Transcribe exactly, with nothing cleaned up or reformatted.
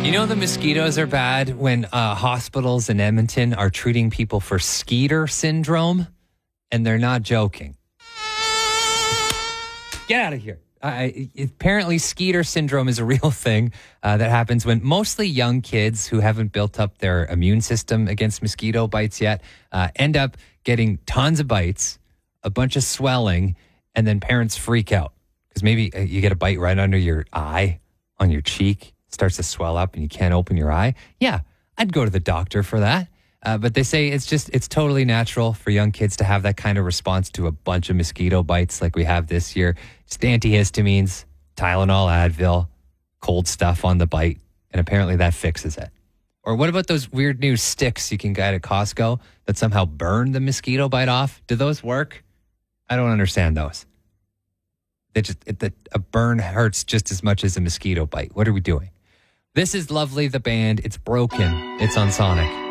You know the mosquitoes are bad when uh, hospitals in Edmonton are treating people for skeeter syndrome, and they're not joking. Get out of here. I, apparently, skeeter syndrome is a real thing uh, that happens when mostly young kids who haven't built up their immune system against mosquito bites yet uh, end up getting tons of bites, a bunch of swelling, and then parents freak out because maybe uh, you get a bite right under your eye, on your cheek, starts to swell up and you can't open your eye. Yeah, I'd go to the doctor for that. Uh, but they say it's just, it's totally natural for young kids to have that kind of response to a bunch of mosquito bites like we have this year. Just antihistamines, Tylenol, Advil, cold stuff on the bite. And apparently that fixes it. Or what about those weird new sticks you can get at Costco that somehow burn the mosquito bite off? Do those work? I don't understand those. They just, it, the, a burn hurts just as much as a mosquito bite. What are we doing? This is Lovely, the band. It's Broken. It's on Sonic.